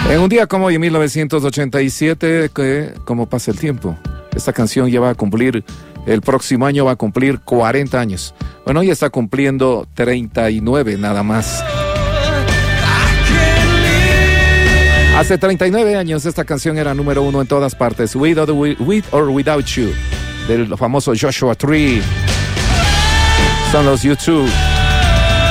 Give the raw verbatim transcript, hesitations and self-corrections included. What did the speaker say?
En un día como hoy, en mil novecientos ochenta y siete, que, ¿cómo pasa el tiempo? Esta canción ya va a cumplir, el próximo año va a cumplir cuarenta años. Bueno, hoy está cumpliendo treinta y nueve nada más. Hace treinta y nueve años esta canción era número uno en todas partes. With or, with or Without You, del famoso Joshua Tree. Son los U dos.